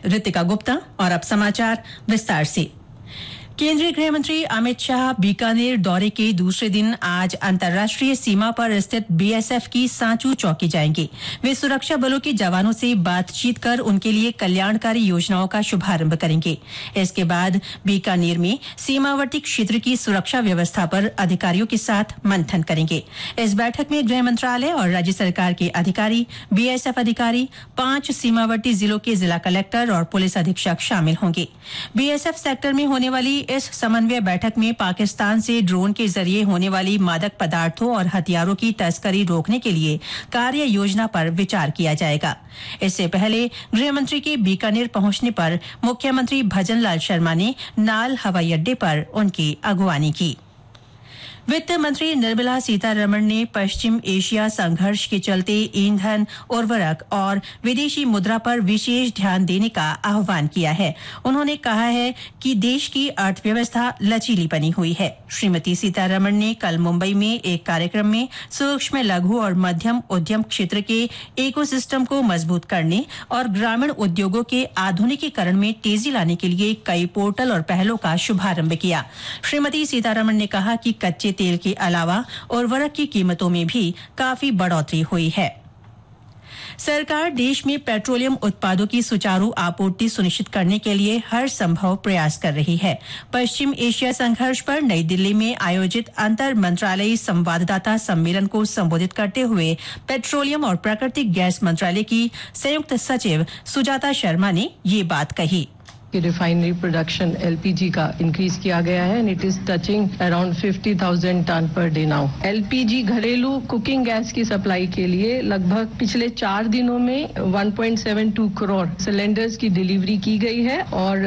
रितिका गुप्ता और अब समाचार विस्तार से। केंद्रीय गृह मंत्री अमित शाह बीकानेर दौरे के दूसरे दिन आज अंतर्राष्ट्रीय सीमा पर स्थित बीएसएफ की सांचू चौकी जाएंगे। वे सुरक्षा बलों के जवानों से बातचीत कर उनके लिए कल्याणकारी योजनाओं का शुभारंभ करेंगे। इसके बाद बीकानेर में सीमावर्ती क्षेत्र की सुरक्षा व्यवस्था पर अधिकारियों के साथ मंथन करेंगे। इस बैठक में गृह मंत्रालय और राज्य सरकार के अधिकारी, बीएसएफ अधिकारी, 5 सीमावर्ती जिलों के जिला कलेक्टर और पुलिस अधीक्षक शामिल होंगे। बीएसएफ सेक्टर में होने वाली इस समन्वय बैठक में पाकिस्तान से ड्रोन के जरिए होने वाली मादक पदार्थों और हथियारों की तस्करी रोकने के लिए कार्य योजना पर विचार किया जाएगा। इससे पहले गृह मंत्री के बीकानेर पहुंचने पर मुख्यमंत्री भजनलाल शर्मा ने नाल हवाई अड्डे पर उनकी अगुवानी की। वित्त मंत्री निर्मला सीतारमण ने पश्चिम एशिया संघर्ष के चलते ईंधन, उर्वरक और विदेशी मुद्रा पर विशेष ध्यान देने का आह्वान किया है। उन्होंने कहा है कि देश की अर्थव्यवस्था लचीली बनी हुई है। श्रीमती सीतारमण ने कल मुंबई में एक कार्यक्रम में सूक्ष्म, लघु और मध्यम उद्यम क्षेत्र के इकोसिस्टम को मजबूत करने और ग्रामीण उद्योगों के आधुनिकीकरण में तेजी लाने के लिए कई पोर्टल और पहलों का शुभारंभ किया। श्रीमती सीतारमण ने कहा कि कच्चे तेल के अलावा उर्वरक की कीमतों में भी काफी बढ़ोतरी हुई है। सरकार देश में पेट्रोलियम उत्पादों की सुचारू आपूर्ति सुनिश्चित करने के लिए हर संभव प्रयास कर रही है। पश्चिम एशिया संघर्ष पर नई दिल्ली में आयोजित अंतर मंत्रालयी संवाददाता सम्मेलन को संबोधित करते हुए पेट्रोलियम और प्राकृतिक गैस मंत्रालय की संयुक्त सचिव सुजाता शर्मा ने ये बात कही। रिफाइनरी प्रोडक्शन एलपीजी का इंक्रीज किया गया है and it is touching around 50,000 ton per day now. LPG घरेलू कुकिंग गैस की सप्लाई के लिए लगभग पिछले 4 दिनों में 1.72 करोड़ सिलेंडर्स की डिलीवरी की गई है और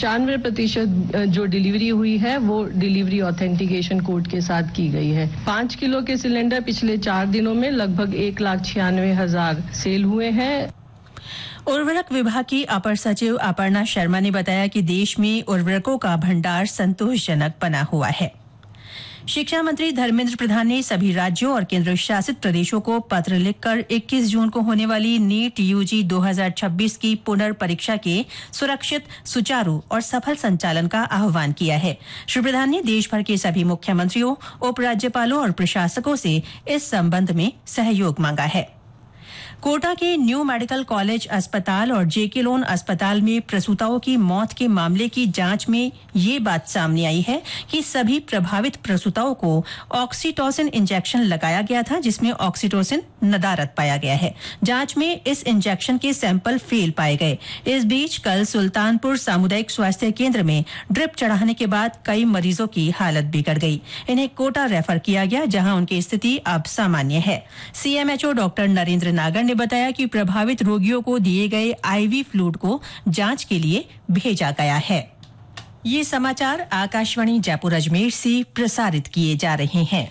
95% जो डिलीवरी हुई है वो डिलीवरी ऑथेंटिकेशन कोड के साथ की गई है। 5 किलो के सिलेंडर पिछले 4 दिनों में लगभग 1,96,000 सेल हुए हैं। उर्वरक विभाग की अपर सचिव अपर्णा शर्मा ने बताया कि देश में उर्वरकों का भंडार संतोषजनक बना हुआ है। शिक्षा मंत्री धर्मेंद्र प्रधान ने सभी राज्यों और केंद्र शासित प्रदेशों को पत्र लिखकर 21 जून को होने वाली नीट यूजी 2026 की पुनर्परीक्षा के सुरक्षित, सुचारू और सफल संचालन का आह्वान किया है। श्री प्रधान ने देश भर के सभी मुख्यमंत्रियों, उपराज्यपालों और प्रशासकों से इस संबंध में सहयोग मांगा है। कोटा के न्यू मेडिकल कॉलेज अस्पताल और जेके लोन अस्पताल में प्रसूताओं की मौत के मामले की जांच में ये बात सामने आई है कि सभी प्रभावित प्रसूताओं को ऑक्सीटोसिन इंजेक्शन लगाया गया था, जिसमें ऑक्सीटोसिन नदारद पाया गया है। जांच में इस इंजेक्शन के सैंपल फेल पाए गए। इस बीच कल सुल्तानपुर सामुदायिक स्वास्थ्य केंद्र में ड्रिप चढ़ाने के बाद कई मरीजों की हालत बिगड़ गई। इन्हें कोटा रेफर किया गया, जहां उनकी स्थिति अब सामान्य है। सीएमएचओ डॉक्टर नरेंद्र नागर ने बताया कि प्रभावित रोगियों को दिए गए आईवी फ्लूइड को जांच के लिए भेजा गया है। ये समाचार आकाशवाणी जयपुर अजमेर से प्रसारित किए जा रहे हैं।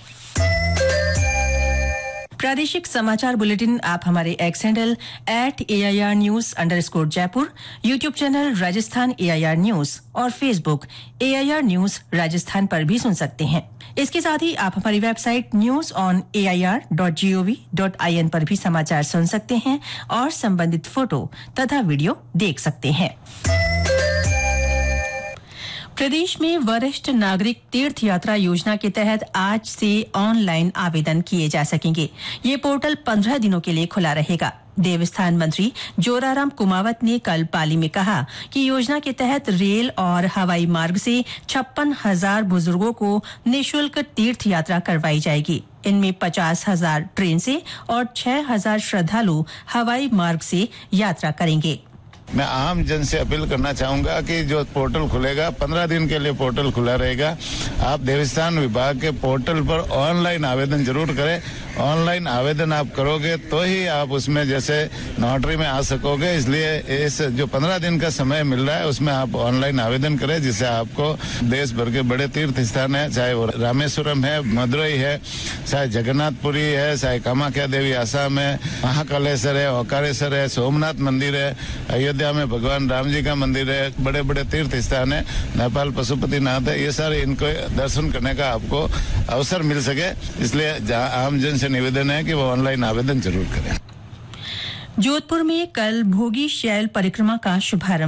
प्रादेशिक समाचार बुलेटिन आप हमारे x handle @AIR News_ Jaipur, YouTube channel Rajasthan AIR news और फेसबुक AIR न्यूज राजस्थान पर भी सुन सकते हैं। इसके साथ ही आप हमारी वेबसाइट news.air.gov.in पर भी समाचार सुन सकते हैं और संबंधित फोटो तथा वीडियो देख सकते हैं। प्रदेश में वरिष्ठ नागरिक तीर्थ यात्रा योजना के तहत आज से ऑनलाइन आवेदन किए जा सकेंगे। ये पोर्टल 15 दिनों के लिए खुला रहेगा। देवस्थान मंत्री जोराराम कुमावत ने कल पाली में कहा कि योजना के तहत रेल और हवाई मार्ग से 56,000 बुजुर्गों को निःशुल्क तीर्थ यात्रा करवाई जाएगी। इनमें 50,000 ट्रेन से और 6,000 श्रद्धालु हवाई मार्ग से यात्रा करेंगे। मैं आम जन से अपील करना चाहूंगा कि जो पोर्टल खुलेगा 15 दिन के लिए पोर्टल खुला रहेगा। आप देवस्थान विभाग के पोर्टल पर ऑनलाइन आवेदन जरूर करें। ऑनलाइन आवेदन आप करोगे तो ही आप उसमें जैसे नोटरी में आ सकोगे। इसलिए इस जो 15 दिन का समय मिल रहा है उसमें आप ऑनलाइन आवेदन करें, जिससे आपको देश भर के बड़े तीर्थ स्थान है, चाहे वो रामेश्वरम है, मदुरई है, चाहे जगन्नाथपुरी है, चाहे कामाख्या देवी आसाम है, महाकालेश्वर है, ओकारेश्वर है, सोमनाथ मंदिर है, अयोध्या में भगवान राम जी का मंदिर है, बड़े बड़े तीर्थ स्थान है, नेपाल पशुपतिनाथ है, ये सारे इनको दर्शन करने का आपको अवसर मिल सके। इसलिए आम जन से निवेदन है कि वो ऑनलाइन आवेदन जरूर करें। जोधपुर में कल भोगी शैल परिक्रमा का शुभारंभ